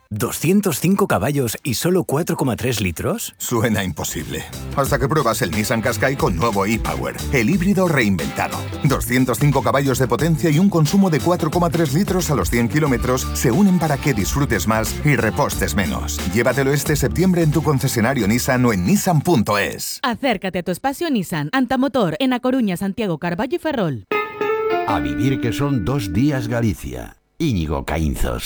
¿205 caballos y solo 4,3 litros? Suena imposible. Hasta que pruebas el Nissan Qashqai con nuevo e-Power, el híbrido reinventado. 205 caballos de potencia y un consumo de 4,3 litros a los 100 kilómetros se unen para que disfrutes más y repostes menos. Llévatelo este septiembre en tu concesionario Nissan o en nissan.es. Acércate a tu espacio Nissan Antamotor en A Coruña, Santiago, Carballo y Ferrol. A vivir que son 2 días Galicia. Íñigo Caínzos.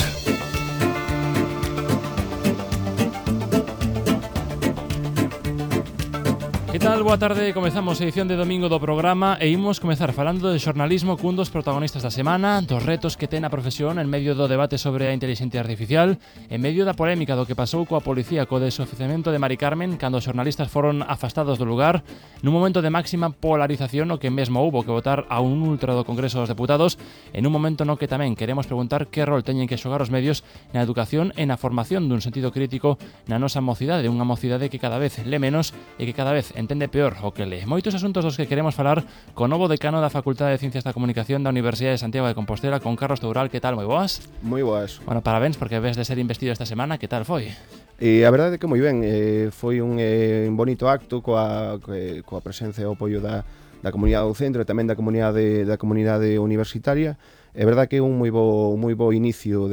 Que tal? Boa tarde, comezamos a edición de domingo do programa e imos comezar falando de xornalismo cun dos protagonistas da semana, dos retos que ten a profesión en medio do debate sobre a inteligencia artificial, en medio da polémica do que pasou coa policía co desoficiamento de Mari Carmen cando os xornalistas foron afastados do lugar, nun momento de máxima polarización no que mesmo houbo que votar a un ultra do Congreso dos Deputados, en un momento no que tamén queremos preguntar que rol teñen que xogar os medios na educación e na formación dun sentido crítico na nosa mocidade, unha mocidade que cada vez le menos e que cada vez entende peor o que lee. Moitos asuntos dos que queremos falar co novo decano da Facultade de Ciencias da Comunicación da Universidade de Santiago de Compostela, con Carlos Toural. Que tal? Moi boas? Moi boas. Bueno, parabéns porque ves de ser investido esta semana. Que tal foi? A verdade é que moi ben, foi un bonito acto coa presencia e o apoio da comunidade do centro e tamén da comunidade universitaria. É verdade que é un moi bo inicio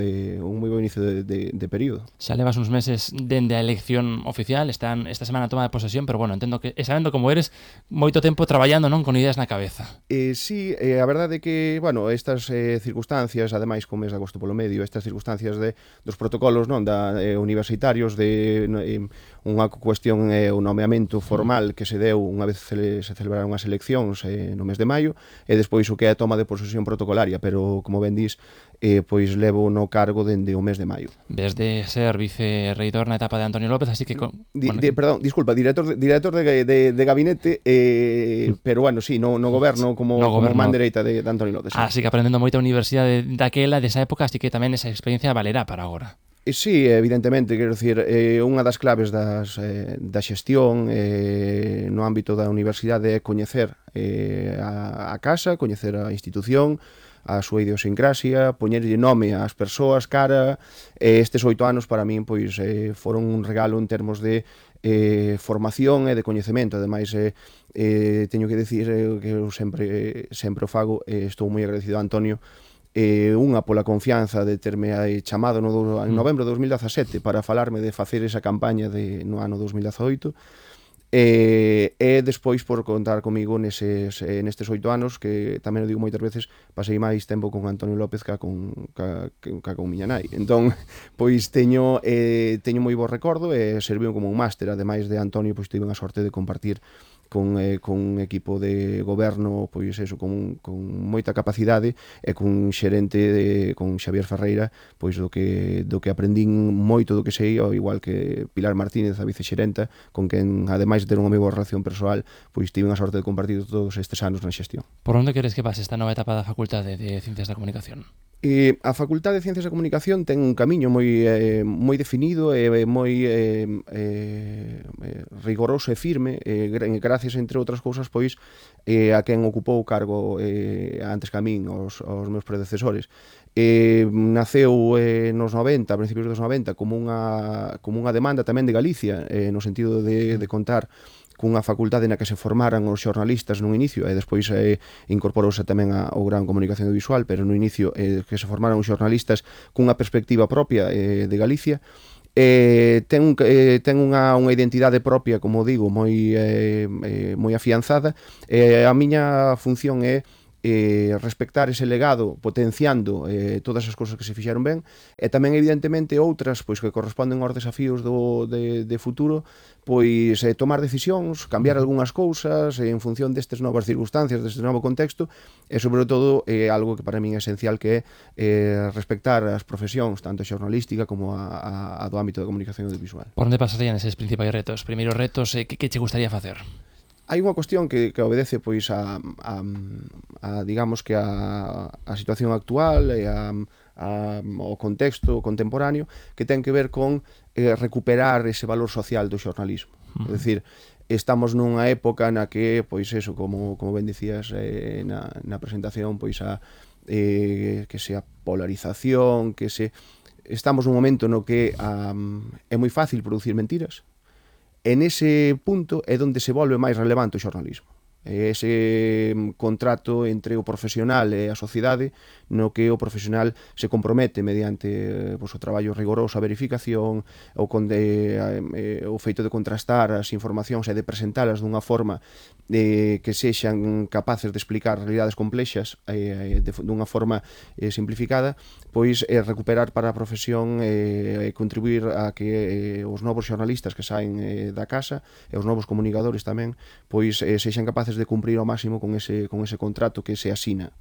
de período. Xa levas uns meses dende a elección oficial, esta semana toma de posesión, pero bueno, entendo que, sabendo como eres, moito tempo traballando, non, con ideas na cabeza. Sí, a verdade é que, bueno, estas circunstancias, ademais con mes de agosto polo medio, estas circunstancias dos protocolos, non, universitarios, unha cuestión o nomeamento formal que se deu unha vez se celebraron as eleccións no mes de maio, e despois o que é a toma de posesión protocolaria, pero como ben dís, pois levo no cargo dende o mes de maio. Ves de ser vicerreitor na etapa de Antonio López, así que... Perdón, disculpa, director de gabinete, pero bueno, sí, no goberno como man dereita de Antonio López. Sí. Así que aprendendo moita universidade daquela, desa época, así que tamén esa experiencia valerá para agora. Sí, evidentemente, quero dicir, unha das claves da xestión no ámbito da universidade é coñecer a casa, coñecer a institución, a súa idiosincrasia, poñerlle nome ás persoas, cara. Estes 8 anos para min pois foron un regalo en termos de formación e de coñecemento. Ademais, teño que decir que eu sempre o fago, estou moi agradecido a Antonio, unha pola confianza de terme chamado en novembro de 2017 para falarme de facer esa campaña no ano 2018, e despois por contar comigo nestes 8 anos, que tamén o digo moitas veces, pasei máis tempo con Antonio López que con miña nai. Entón, pois teño moi bo recordo e serviu como un máster. Ademais de Antonio, pois tive a sorte de compartir con un equipo de goberno, pois eso, con moita capacidade, e cun xerente, con Xavier Ferreira, pois do que aprendín moito do que sei, ao igual que Pilar Martínez, a vicexerenta, con quen, ademais de ter unha moi boa relación persoal, pois tive a sorte de compartir todos estes anos na xestión. Por onde queres que pase esta nova etapa da Facultade de Ciencias da Comunicación? A Facultade de Ciencias da Comunicación ten un camiño moi definido e moi rigoroso e firme, gracias, entre outras cousas, pois a quen ocupou o cargo antes que a min, os meus predecesores. Naceu nos 90, a principios dos 90, como unha demanda tamén de Galicia, no sentido de contar cunha facultade na que se formaran os xornalistas nun inicio, e despois incorporouse tamén ao Gran Comunicación Audiovisual, pero no inicio que se formaran os xornalistas cunha perspectiva propia de Galicia. Ten unha identidade propia, como digo, moi afianzada. A miña función é respectar ese legado, potenciando todas as cousas que se fixeron ben, e tamén evidentemente outras pois que corresponden aos desafíos de futuro, pois tomar decisións, cambiar algunhas cousas en función destas novas circunstancias, deste novo contexto, e sobre todo algo que para min é esencial, que é respectar as profesións, tanto a xornalística como a do ámbito da comunicación audiovisual. Por onde pasarían eses principais retos? Primeiros retos, que che gustaría facer? Hai unha cuestión que obedece pois a digamos que a situación actual e ao contexto contemporáneo, que ten que ver con recuperar ese valor social do xornalismo. É dicir, estamos nunha época na que, pois eso, como ben dicías na presentación, pois que se a polarización, que se estamos nun momento no que é moi fácil producir mentiras, e nese punto é onde se volve máis relevante o xornalismo. Ese contrato entre o profesional e a sociedade no que o profesional se compromete mediante o traballo rigoroso, a verificación, o feito de contrastar as informacións e de presentalas dunha forma que sexan capaces de explicar realidades complexas dunha forma simplificada, pois recuperar para a profesión e contribuir a que os novos xornalistas que saen da casa e os novos comunicadores tamén pois sexan capaces de cumprir ao máximo con ese contrato que se asina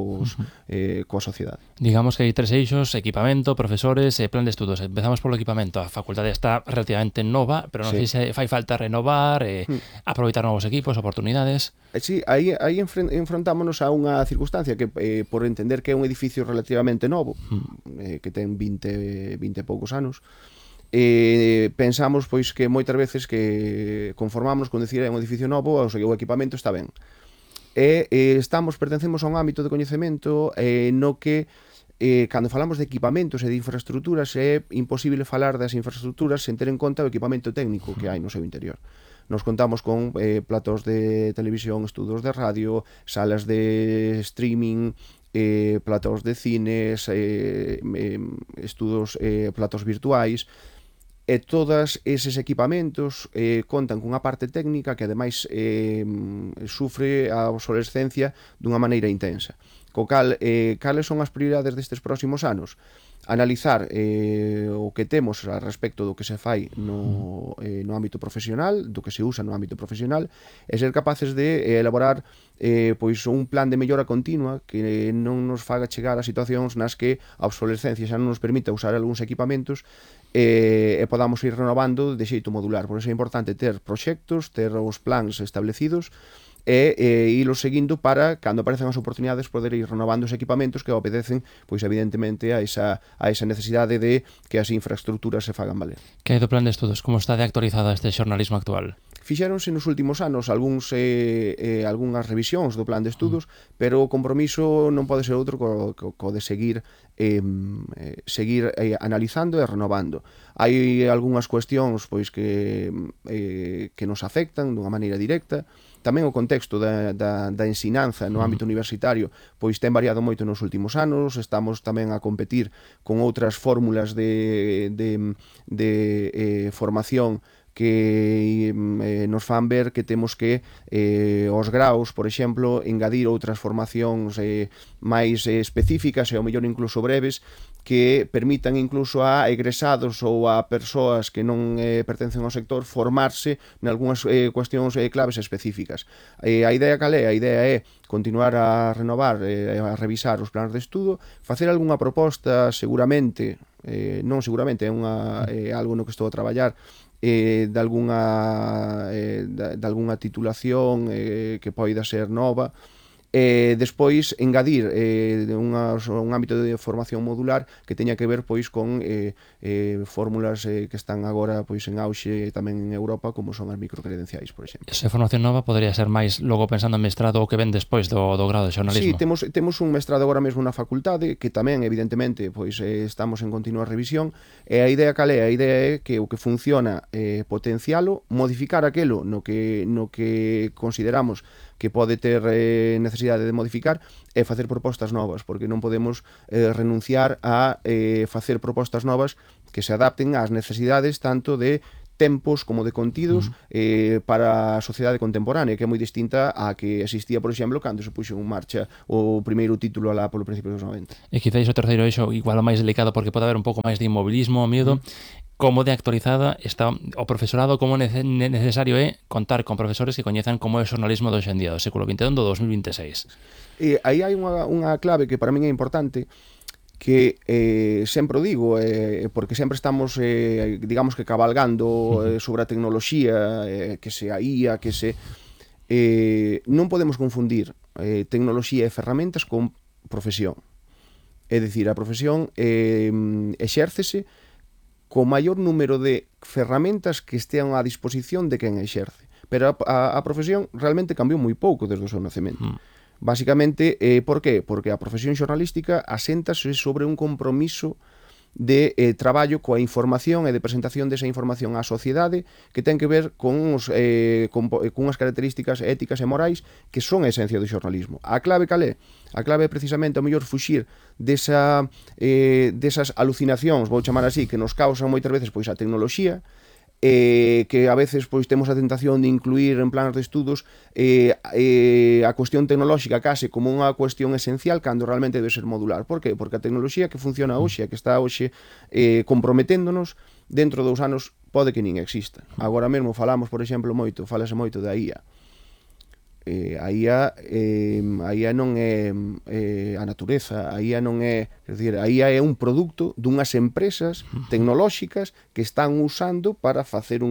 coa sociedade. Digamos que hai 3 eixos: equipamento, profesores e plan de estudos. Empezamos polo equipamento. A facultade está relativamente nova, pero non sei se fai falta renovar, aproveitar novos equipos, oportunidades. Sí, aí enfrontámonos a unha circunstancia que por entender que é un edificio relativamente novo, que ten 20 e poucos anos, pensamos pois que moitas veces que conformamos con decir é un edificio novo, o equipamento está ben. Pertencemos a un ámbito de coñecemento no que cando falamos de equipamentos e de infraestructuras é imposible falar das infraestructuras sen ter en conta o equipamento técnico que hai no seu interior. Nos contamos con platos de televisión, estudos de radio, salas de streaming, platos de cines, estudos, platos virtuais, e todos eses equipamentos contan cunha parte técnica que ademais sufre a obsolescencia dunha maneira intensa. Co cal, cales son as prioridades destes próximos anos? Analizar o que temos a respecto do que se fai no ámbito profesional, do que se usa no ámbito profesional, e ser capaces de elaborar pois un plan de mellora continua que non nos faga chegar a situacións nas que a obsolescencia xa non nos permita usar algúns equipamentos e podamos ir renovando de xeito modular. Por iso é importante ter proxectos, ter os plans establecidos e irlos seguindo para, cando aparecen as oportunidades, poder ir renovando os equipamentos que obedecen, pois evidentemente, a esa necesidade de que as infraestructuras se fagan valer. Que hai do plan de estudos? Como está de actualizado este xornalismo actual? Fixéronse nos últimos anos algunhas revisións do plan de estudos, pero o compromiso non pode ser outro co de seguir analizando e renovando. Hai algunhas cuestións pois que nos afectan dunha maneira directa. Tamén o contexto da ensinanza no ámbito universitario pois ten variado moito nos últimos anos. Estamos tamén a competir con outras fórmulas de formación que nos fan ver que temos que os graos, por exemplo, engadir outras formacións máis específicas e ao mellor incluso breves que permitan incluso a egresados ou a persoas que non pertencen ao sector formarse nalgúnas cuestións claves específicas. A idea cal é? A idea é continuar a renovar, a revisar os planos de estudo, facer algunha proposta seguramente, non seguramente, é algo no que estou a traballar, de algunha titulación que poida ser nova, despois engadir un ámbito de formación modular que teña que ver pois con fórmulas que están agora pois en auxe tamén en Europa, como son as microcredenciais, por exemplo. Esa formación nova podería ser máis logo pensando en mestrado ou que ven despois do grado de xornalismo? Sí, temos un mestrado agora mesmo na facultade que tamén evidentemente pois estamos en continua revisión, e a idea cal é? A idea é que o que funciona potencialo, modificar aquelo no que consideramos que pode ter necesidade de modificar e facer propostas novas, porque non podemos renunciar a facer propostas novas que se adapten ás necesidades tanto de tempos como de contidos para a sociedade contemporánea, que é moi distinta á que existía, por exemplo, cando se puxo en marcha o primeiro título alá polo principio dos 90. E quizáis o terceiro eixo igual o máis delicado, porque pode haber un pouco máis de inmobilismo, medo. Como de actualizada está o profesorado, como necesario é contar con profesores que coñezan como é o xornalismo do hoxendía, do século XXI, do 2026. E aí hai unha clave que para min é importante, que sempre o digo, porque sempre estamos, digamos que cabalgando sobre a tecnoloxía, que se a IA, que se... non podemos confundir tecnoloxía e ferramentas con profesión. É dicir, a profesión exércese co maior número de ferramentas que estean á disposición de quen exerce. Pero a profesión realmente cambiou moi pouco desde o seu nacemento. Básicamente, por qué? Porque a profesión xornalística aséntase sobre un compromiso de traballo coa información e de presentación desa información á sociedade que ten que ver con unhas características éticas e morais que son a esencia do xornalismo. A clave cal é? A clave é precisamente o mellor fuxir desas alucinacións, vou chamar así, que nos causan moitas veces pois a tecnoloxía, que a veces pois temos a tentación de incluir en planos de estudos a cuestión tecnolóxica case como unha cuestión esencial cando realmente debe ser modular. Por qué? Porque a tecnoloxía que funciona hoxe, a que está hoxe comprometéndonos, dentro de 2 anos pode que nin exista. Agora mesmo falase moito da IA. A IA non é a natureza, a IA non é, a IA é un produto dunhas empresas tecnolóxicas que están usando para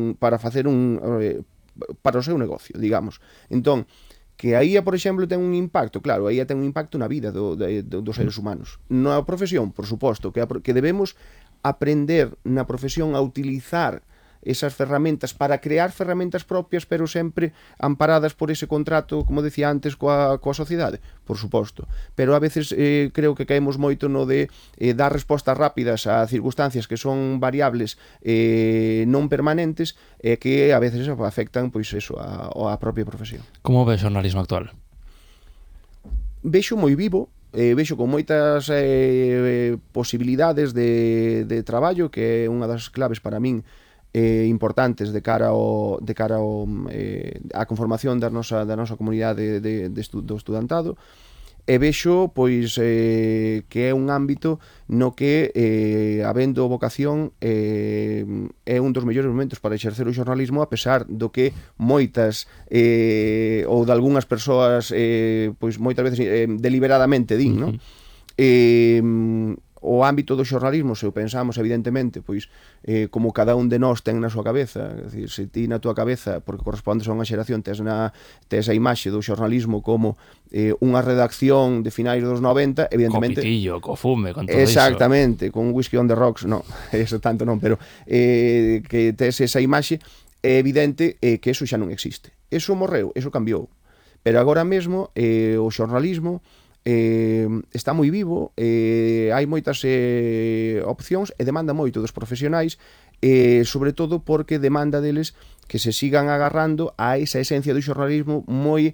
o seu negocio, digamos. Entón, que a IA, por exemplo, ten un impacto, claro, a IA ten un impacto na vida dos seres humanos. Na profesión, por suposto, que debemos aprender na profesión a utilizar esas ferramentas para crear ferramentas propias, pero sempre amparadas por ese contrato, como decía antes, coa sociedade, por suposto. Pero a veces creo que caemos moito no de dar respostas rápidas a circunstancias que son variables non permanentes e que a veces afectan pois eso a propia profesión. Como ve o xornalismo actual? Vexo moi vivo, vexo con moitas posibilidades de traballo, que é unha das claves para min importantes de cara á conformación da nosa comunidade do estudantado, e vexo pois que é un ámbito no que habendo vocación é un dos mellores momentos para exercer o xornalismo, a pesar do que moitas ou de algunhas persoas pois moitas veces deliberadamente din, non? O ámbito do xornalismo, se o pensamos evidentemente, pois como cada un de nós ten na súa cabeza, é dicir, se ti na túa cabeza, porque correspondes a unha xeración, tes a imaxe do xornalismo como unha redacción de finais dos 90, evidentemente... Co pitillo, co fume, con todo exactamente, con whisky on the rocks, non, eso tanto non, pero que tes esa imaxe, é evidente que eso xa non existe. Eso morreu, eso cambiou. Pero agora mesmo o xornalismo está moi vivo, hai moitas opcións e demanda moito dos profesionais, sobre todo porque demanda deles que se sigan agarrando a esa esencia do xornalismo moi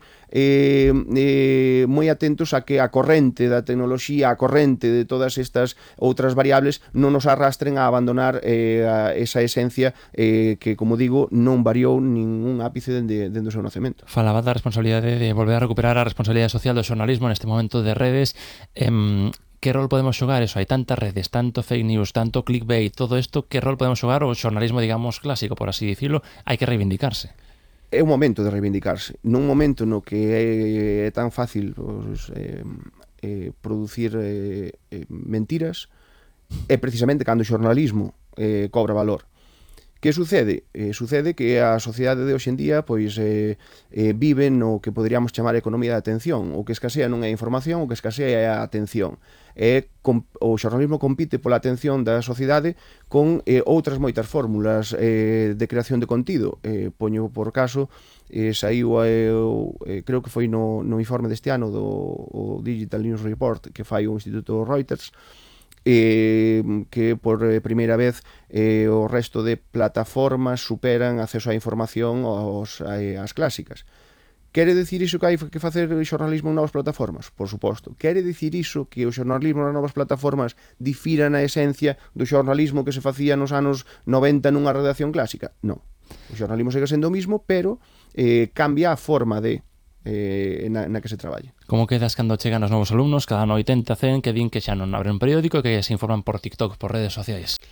atentos a que a corrente da tecnoloxía, a corrente de todas estas outras variables non nos arrastren a abandonar esa esencia que, como digo, non variou ningún ápice dende o seu nacemento. Falaba da responsabilidade de volver a recuperar a responsabilidade social do xornalismo neste momento de redes. Que rol podemos xogar eso? Hai tantas redes, tanto fake news, tanto clickbait, todo isto, que rol podemos xogar o xornalismo, digamos, clásico, por así dicirlo? Hai que reivindicarse. É un momento de reivindicarse. Nun momento no que é tan fácil producir mentiras, é precisamente cando o xornalismo cobra valor. Que sucede? Sucede que a sociedade de hoxendía pois vive no que poderíamos chamar economía da atención. O que escasea non é a información, o que escasea é a atención. O xornalismo compite pola atención da sociedade con outras moitas fórmulas de creación de contido. Poño por caso, saiu, creo que foi no informe deste ano do Digital News Report que fai o Instituto Reuters, que por primeira vez o resto de plataformas superan acceso á información ás clásicas. Quere dicir iso que hai que facer xornalismo en novas plataformas? Por suposto. Quere dicir iso que o xornalismo nas novas plataformas difira na esencia do xornalismo que se facía nos anos 90 nunha redacción clásica? Non. O xornalismo segue sendo o mismo, pero cambia a forma de na que se traballa. Como quedas cando chegan os novos alumnos cada ano 80, 100 que din que xa non abren un periódico e que se informan por TikTok, por redes sociais?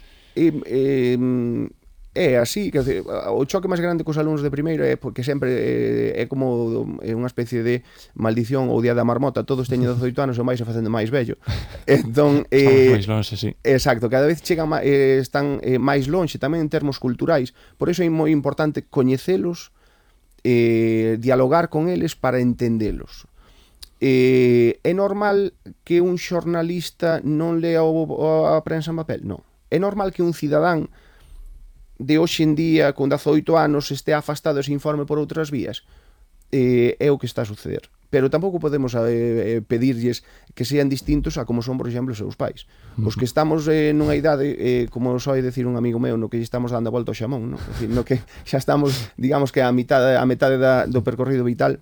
É así, que o choque máis grande cos alumnos de primeiro é porque sempre é como unha especie de maldición ou día da marmota, todos teñen 18 anos ou máis e facendo máis vello. Entón, estamos máis longe, sí. Exacto, cada vez chegan están máis longe tamén en termos culturais, por iso é moi importante coñecelos, dialogar con eles para entendelos. É normal que un xornalista non lea a prensa en papel? Non. É normal que un cidadán de hoxe en día con 18 anos este afastado e se informe por outras vías? É o que está a suceder. pero tampouco podemos pedirlles que sean distintos a como son, por exemplo, os seus pais. Os que estamos nunha idade, como soe decir un amigo meu, no que estamos dando a volta ao xamón, no? Decir, no que xa estamos, digamos que a metade do percorrido vital,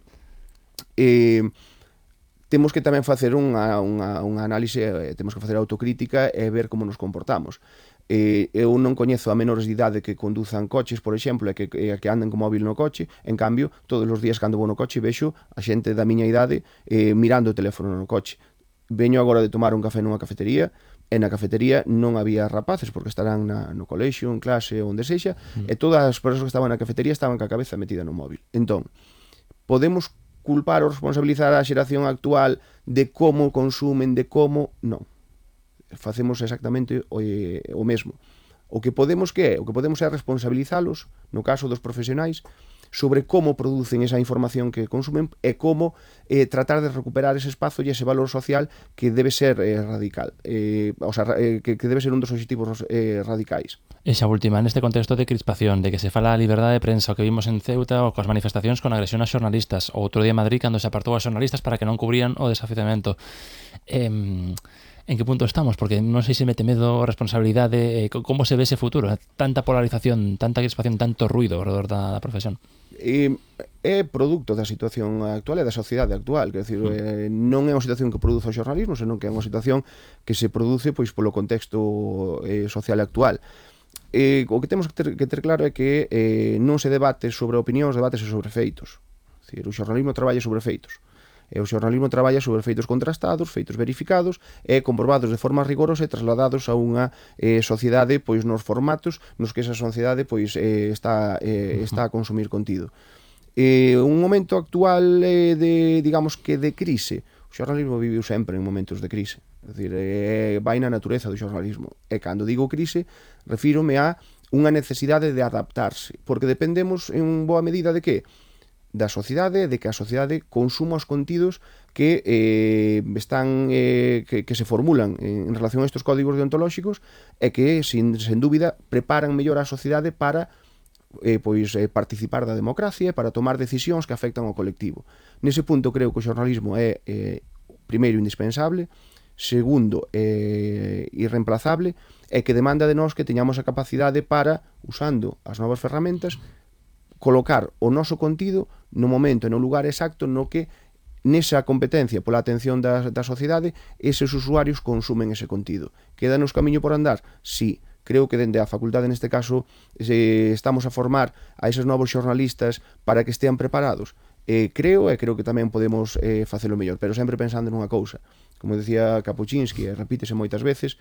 temos que tamén facer unha análise, temos que facer autocrítica e ver como nos comportamos. Eu non coñezo a menores de idade que conduzan coches, por exemplo, e que anden con móvil no coche. En cambio, todos os días cando vou no coche vexo a xente da miña idade mirando o teléfono no coche. Veño agora de tomar un café nunha cafetería, e na cafetería non había rapaces porque estarán no colexio, en clase, onde sexa, e todas as persoas que estaban na cafetería estaban ca cabeza metida no móvil. Entón, podemos culpar ou responsabilizar a xeración actual de como consumen, de como... Non. Facemos exactamente o mesmo. O que podemos é responsabilizalos, no caso dos profesionais, sobre como producen esa información que consumen e como tratar de recuperar ese espazo e ese valor social que debe ser radical, que debe ser un dos obxectivos radicais. Esa última, neste contexto de crispación, de que se fala a liberdade de prensa, o que vimos en Ceuta, ou coas manifestacións con agresión a xornalistas, ou outro día en Madrid cando se apartou a xornalistas para que non cubrían o desafiamento. En que punto estamos? Porque non sei se mete medo, responsabilidade, como se ve ese futuro, tanta polarización, tanta crispación, tanto ruido alrededor da profesión. É produto da situación actual e da sociedade actual, quer decir, non é unha situación que produce o xornalismo, senón que é unha situación que se produce pois polo contexto social actual. O que temos que ter claro é que non se debate sobre opinións, debatese sobre feitos. É dicir, o xornalismo traballa sobre feitos. E o xornalismo traballa sobre feitos contrastados, feitos verificados e comprobados de forma rigorosa e trasladados a unha sociedade pois nos formatos nos que esa sociedade pois está a consumir contido. Un momento actual digamos que de crise. O xornalismo viviu sempre en momentos de crise. É dicir, vai na natureza do xornalismo. E cando digo crise, refírome a unha necesidade de adaptarse, porque dependemos en boa medida de que? Da sociedade, de que a sociedade consuma os contidos que que se formulan en relación a estes códigos deontolóxicos e que, sen dúbida, preparan mellor a sociedade para participar da democracia e para tomar decisións que afectan ao colectivo. Nese punto creo que o xornalismo é primeiro indispensable, segundo irreemplazable, e que demanda de nós que teñamos a capacidade para, usando as novas ferramentas, colocar o noso contido no momento e no lugar exacto no que nesa competencia pola atención da sociedade eses usuarios consumen ese contido. Quédanos camiño por andar? Sí. Creo que dende a facultade neste caso estamos a formar a eses novos xornalistas para que estean preparados. Creo que tamén podemos facelo mellor, pero sempre pensando nunha cousa. Como decía Kapuscinski, e repítese moitas veces,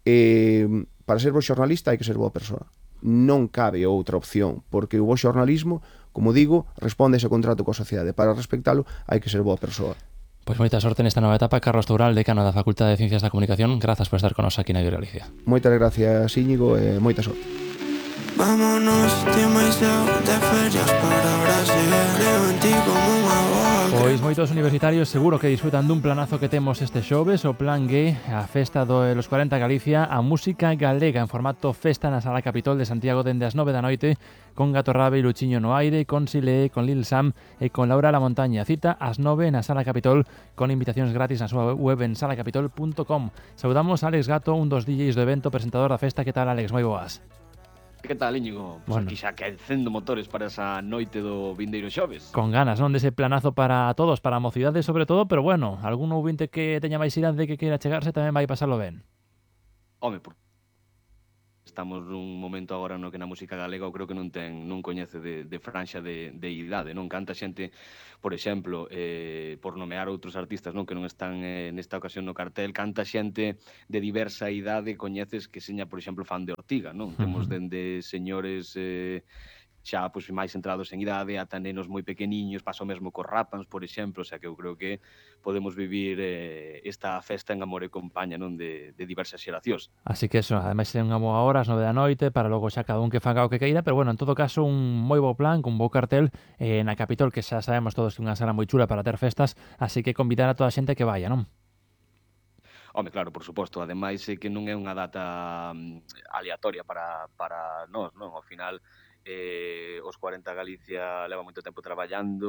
para ser bo xornalista hai que ser boa persoa. Non cabe outra opción, porque o bo xornalismo, como digo, responde a ese contrato coa sociedade. Para respectalo, hai que ser boa persoa. Pois moita sorte nesta nova etapa. Carlos Toural, decano da Facultade de Ciencias da Comunicación, grazas por estar con nos aquí na Radio Galicia. Moitas gracias, Íñigo, e moita sorte. Vámonos, demasiado de ferias para Brasil. Creo en ti como unha boa. Pois moitos universitarios seguro que disfrutan dun planazo que temos este xoves, o Plan G, a festa dos 40 Galicia, a música galega en formato festa na Sala Capitol de Santiago dende as 9 da noite, con Gato Rabe e Luchiño no aire, con Silé, con Lil Sam e con Laura La Montaña. Cita ás 9 na Sala Capitol, con invitacións gratis na súa web en salacapitol.com. Saudamos a Alex Gato, un dos DJs do evento, presentador da festa. Que tal, Alex? Moi boas. Que tal, Íñigo? Pues bueno, aquí xa quecendo motores para esa noite do vindeiro xoves. Con ganas, non? Dese planazo para todos, para a mocidade sobre todo, pero bueno, algún ouvinte que teña máis idade que queira chegarse tamén vai pasarlo ben. Home, estamos nun momento agora no que na música galega eu creo que non coñece de franxa de idade, non? Canta xente, por exemplo, por nomear outros artistas, non, que non están nesta ocasión no cartel, canta xente de diversa idade, coñeces que seña, por exemplo, fan de Ortiga, non? Temos dende señores xa pois máis entrados en idade ata nenos moi pequeniños, paso mesmo cos Rapans, por exemplo, o sea que eu creo que podemos vivir esta festa en amor e compaña, non, de diversas xeracións. Así que eso, ademais é unha boa hora, as 9 da noite, para logo xa cada un que faga o que queira, pero bueno, en todo caso un moi bo plan, con bo cartel na Capitol, que xa sabemos todos que é unha sala moi chula para ter festas, así que convidar a toda a xente que vaya, non? Home, claro, por suposto, ademais é que non é unha data aleatoria para nós, non? Ao final, os 40 Galicia leva moito tempo traballando,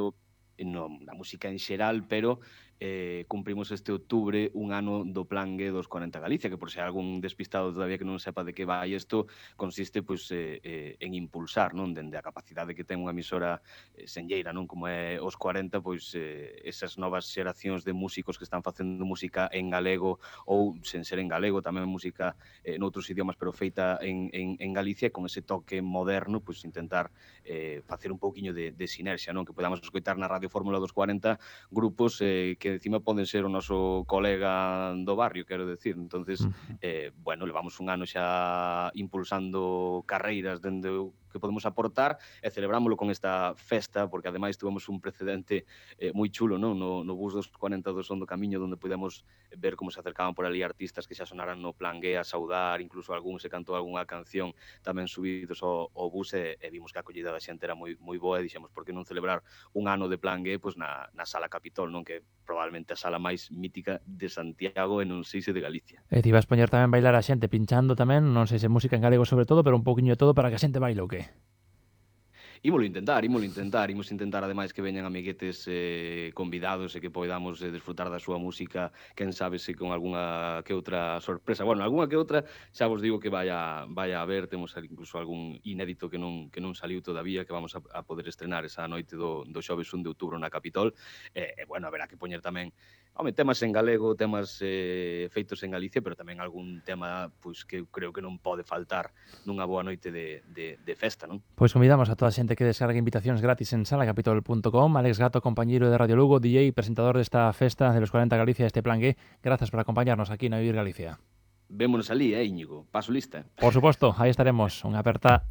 na música en xeral, pero cumprimos este outubro un ano do Plan G dos 40 Galicia, que por se algún despistado todavía que non sepa de que vai isto, consiste pois, en impulsar, non, dende a capacidade que ten unha emisora senlleira, non, como é os 40, pois esas novas xeracións de músicos que están facendo música en galego ou sen ser en galego, tamén música noutros idiomas, pero feita en Galicia, con ese toque moderno, pois intentar facer un pouquiño de sinerxia, non, que podamos escoitar na Radio Fórmula dos 40 grupos que encima poden ser o noso colega do barrio, quero decir. Entonces, bueno, levamos un ano xa impulsando carreiras dende o que podemos aportar e celebrámoslo con esta festa, porque ademais tuvemos un precedente moi chulo, non? No bus dos 40 do Son do Camiño, onde podemos ver como se acercaban por ali artistas que xa sonaran no Plan G a saudar, incluso algún se cantou algunha canción tamén subidos ao bus, e vimos que a acollida da xente era moi boa, e dixemos, por que non celebrar un ano de Plan G pois na Sala Capitol, non, que probablemente a sala máis mítica de Santiago e non sei se de Galicia. E ti vas poñer tamén bailar a xente pinchando tamén, non sei se música en galego sobre todo, pero un pouquiño de todo para que a xente baile o que? Ímolo intentar, imos intentar ademais que veñan amiguetes convidados e que podamos desfrutar da súa música, quen sabe se con algunha que outra sorpresa. Bueno, algunha que outra xa vos digo que vai a haber, temos incluso algún inédito que non saliu todavía, que vamos a poder estrenar esa noite do xoves 1 de outubro na Capitol. E bueno, haberá que poñer tamén temas en galego, temas feitos en Galicia, pero tamén algún tema pois que creo que non pode faltar nunha boa noite de festa, non? Pois convidamos a toda a xente que descargue invitacións gratis en salacapitol.com. Alex Gato, compañeiro de Radio Lugo, DJ e presentador desta festa de los 40 Galicia, este Plan G. Grazas por acompañarnos aquí na Vivir Galicia. Vémonos ali, Íñigo. Paso lista. Por suposto, aí estaremos. Unha aperta.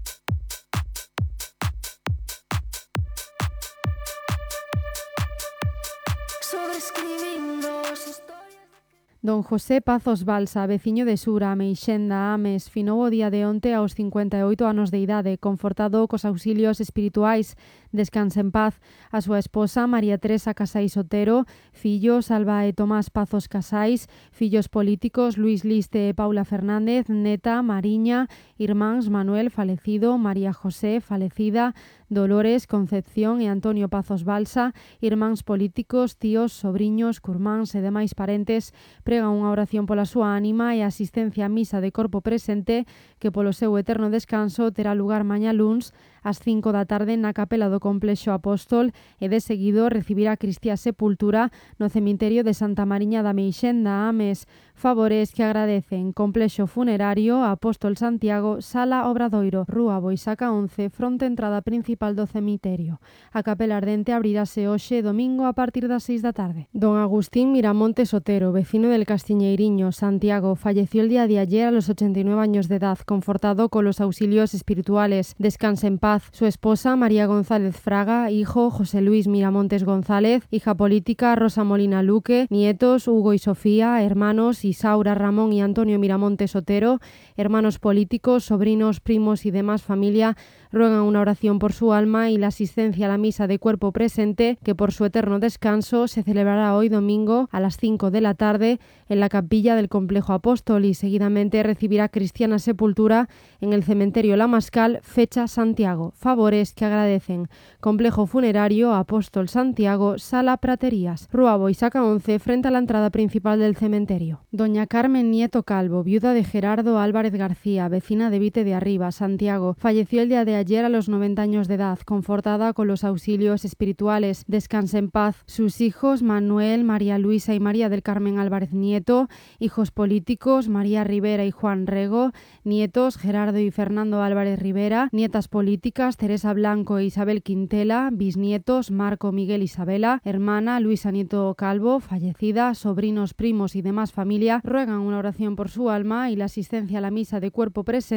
Don José Pazos Balsa, veciño de Sura, Meixenda, Ames, finou o día de onte aos 58 anos de idade, confortado cos auxilios espirituais. Descanse en paz a súa esposa María Teresa Casais Otero, fillos Alba e Tomás Pazos Casais, fillos políticos Luis Liste e Paula Fernández, neta Mariña, irmáns Manuel falecido, María José falecida, Dolores, Concepción e Antonio Pazos Balsa, irmáns políticos, tíos, sobriños, curmáns e demais parentes, pregan unha oración pola súa ánima e asistencia á misa de corpo presente que polo seu eterno descanso terá lugar mañá luns ás 5 da tarde na capela do Complexo Apóstol e de seguido recibirá Cristiá Sepultura no cemiterio de Santa Mariña da Meixenda, Ames. Favores que agradecen Complexo Funerario Apóstol Santiago, Sala Obradoiro, Rúa Boisaca 11, fronte entrada principal do cemiterio. A capela ardente abrirase hoxe domingo a partir das 6 da tarde. Don Agustín Miramontes Otero, vecino del Castiñeiriño, Santiago, falleció el día de ayer a los 89 años de edad, confortado con los auxilios espirituales. Descanse en paz. Su esposa, María González Fraga, hijo, José Luis Miramontes González, hija política, Rosa Molina Luque, nietos, Hugo y Sofía, hermanos, Isaura, Ramón y Antonio Miramontes Otero, hermanos políticos, sobrinos, primos y demás familia, ruegan una oración por su alma y la asistencia a la misa de cuerpo presente, que por su eterno descanso se celebrará hoy domingo a las 5 de la tarde en la capilla del Complejo Apóstol y seguidamente recibirá cristiana sepultura en el cementerio La Mascal, fecha Santiago. Favores que agradecen Complejo Funerario Apóstol Santiago, Sala Praterías, Rúa Boisaca 11, frente a la entrada principal del cementerio. Doña Carmen Nieto Calvo, viuda de Gerardo Álvarez García, vecina de Vite de Arriba, Santiago, falleció el día de ayer a los 90 años de edad, confortada con los auxilios espirituales. Descanse en paz. Sus hijos Manuel, María Luisa y María del Carmen Álvarez Nieto, hijos políticos María Rivera y Juan Rego, nietos Gerardo y Fernando Álvarez Rivera, nietas políticas Teresa Blanco e Isabel Quintela, bisnietos Marco, Miguel, Isabela, hermana Luisa Nieto Calvo, fallecida, sobrinos, primos y demás familia, ruegan una oración por su alma y la asistencia a la misa de cuerpo presente